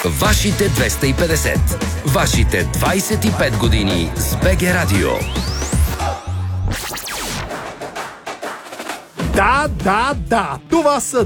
Вашите 250. Вашите 25 години с БГ Радио. Да. Това са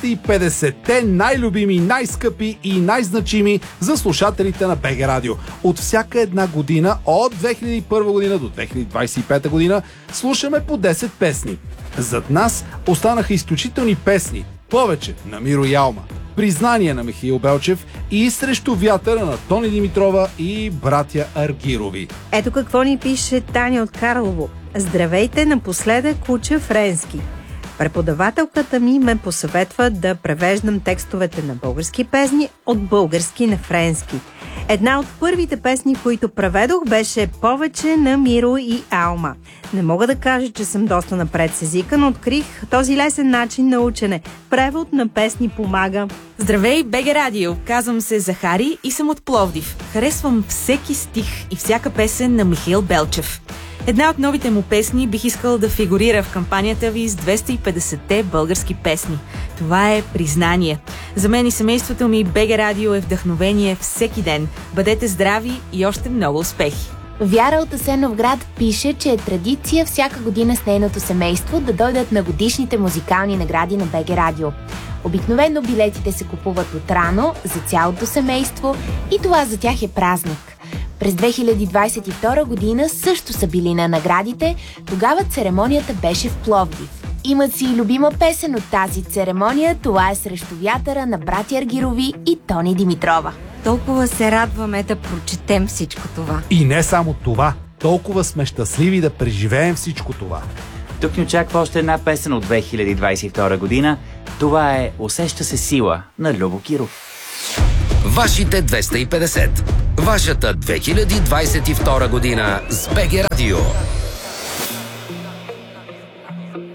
250-те най-любими, най-скъпи и най-значими за слушателите на БГ Радио. От всяка една година, от 2001 година до 2025 година, слушаме по 10 песни. Зад нас останаха изключителни песни. Повече на Миро и Алма, Признание на Михаил Белчев и Срещу вятъра на Тони Димитрова и братя Аргирови. Ето какво ни пише Таня от Карлово. Здравейте, напоследък уча френски. Преподавателката ми ме посъветва да превеждам текстовете на български песни от български на френски. Една от първите песни, които преведох, беше Повече на Миро и Алма. Не мога да кажа, че съм доста напред с езика, но открих този лесен начин на учене. Превод на песни помага. Здравей, БГ Радио! Казвам се Захари и съм от Пловдив. Харесвам всеки стих и всяка песен на Михаил Белчев. Една от новите му песни бих искал да фигурира в кампанията ви с 250-те български песни. Това е Признание. За мен и семейството ми БГ Радио е вдъхновение всеки ден. Бъдете здрави и още много успехи! Вяра от Асеновград пише, че е традиция всяка година с нейното семейство да дойдат на годишните музикални награди на БГ Радио. Обикновено билетите се купуват отрано за цялото семейство и това за тях е празник. През 2022 година също са били на наградите, тогава церемонията беше в Пловдив. Имат си и любима песен от тази церемония, това е Срещу вятъра на братя Аргирови и Тони Димитрова. Толкова се радваме да прочетем всичко това. И не само това, толкова сме щастливи да преживеем всичко това. Тук ни очаква още една песен от 2022 година. Това е Усеща се сила на Любо Киров. Вашите 250. Вашата 2022 година с БГ Радио.